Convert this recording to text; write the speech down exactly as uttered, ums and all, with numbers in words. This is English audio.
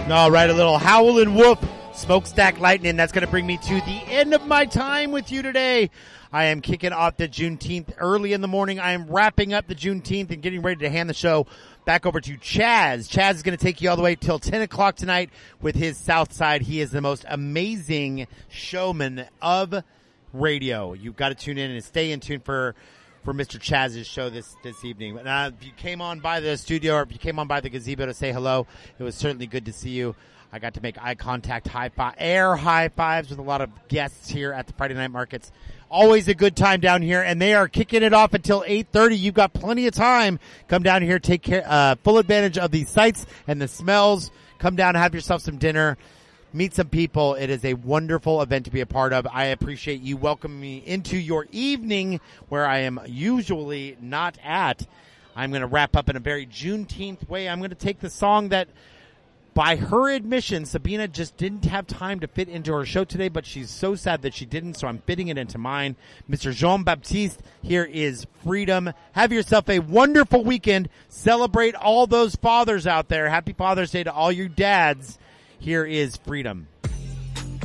All right, a little Howlin' Wolf, Smokestack Lightning. That's going to bring me to the end of my time with you today. I am kicking off the Juneteenth early in the morning. I am wrapping up the Juneteenth and getting ready to hand the show back over to Chaz. Chaz is going to take you all the way till ten o'clock tonight with his South Side. He is the most amazing showman of radio. You've got to tune in and stay in tune for for Mister Chaz's show this, this evening. Now, if you came on by the studio or if you came on by the gazebo to say hello, it was certainly good to see you. I got to make eye contact, high five, air high fives with a lot of guests here at the Friday Night Markets. Always a good time down here, and they are kicking it off until eight thirty. You've got plenty of time. Come down here, take care, uh, full advantage of these sights and the smells. Come down, have yourself some dinner. Meet some people. It is a wonderful event to be a part of. I appreciate you welcoming me into your evening where I am usually not at. I'm going to wrap up in a very Juneteenth way. I'm going to take the song that, by her admission, Sabina just didn't have time to fit into her show today, but she's so sad that she didn't, so I'm fitting it into mine. Mister Jean-Baptiste, here is Freedom. Have yourself a wonderful weekend. Celebrate all those fathers out there. Happy Father's Day to all you dads. Here is Freedom.